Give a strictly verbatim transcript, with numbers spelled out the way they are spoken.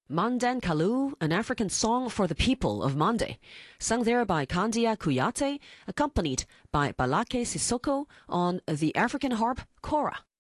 Mandan Kalu, an African song for the people of Mande, sung there by Kandia Kuyate, accompanied by Balake Sissoko on the African harp kora.